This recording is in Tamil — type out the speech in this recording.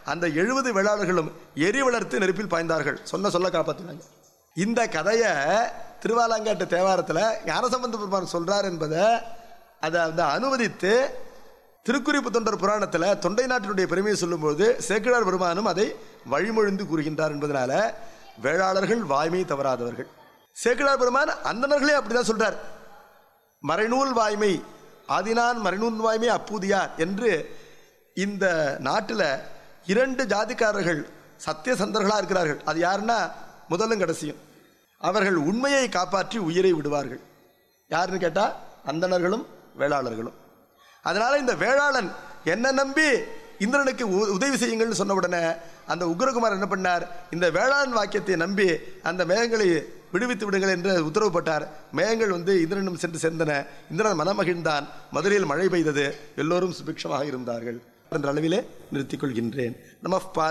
அந்த 70 வேளாளர்களும் எரி வளர்த்து நெருப்பில் பாய்ந்தார்கள். சொல்ல காப்பாற்றினாங்க. இந்த கதையை திருவாலங்காட்டு தேவாரத்தில் ஞானசம்பந்த பெருமான் சொல்றார் என்பதை அதை அனுவதித்து திருக்குறிப்பு தொண்டர் புராணத்தில் தொண்டை நாட்டினுடைய பெருமையை சொல்லும்போது சேக்கிழார் பெருமானும் அதை வழிமொழிந்து கூறுகின்றார் என்பதனால வேளாளர்கள் வாய்மை தவறாதவர்கள். சேக்கிழார் பெருமான் அந்தணர்களே அப்படிதான் சொல்றார். மறைநூல் வாய்மை ஆதினான் மறைநூல் வாய்மை அப்பூதியார் என்று இந்த நாட்டில் 2 ஜாதிக்காரர்கள் சத்தியசந்தர்களாக இருக்கிறார்கள். அது யாருன்னா முதலும் கடைசியும். அவர்கள் உண்மையை காப்பாற்றி உயிரை விடுவார்கள். யாருன்னு கேட்டால் அந்தணர்களும் வேளாளர்களும். அதனால இந்த வேளாளன் என்ன நம்பி இந்திரனுக்கு உதவி செய்யுங்கள்னு சொன்ன உடனே அந்த உக்ரகுமார் என்ன பண்ணார், இந்த வேளாண் வாக்கியத்தை நம்பி அந்த மேகங்களை விடுவித்து விடுங்கள் என்று உத்தரவுப்பட்டார். மேகங்கள் இந்திரனும் சென்று சேர்ந்தன. இந்திரன் மனமகிழ்ந்தான். மதுரையில் மழை பெய்தது. எல்லோரும் சுபிக்ஷமாக இருந்தார்கள் என்ற அளவிலே நிறுத்திக் கொள்கின்றேன். நம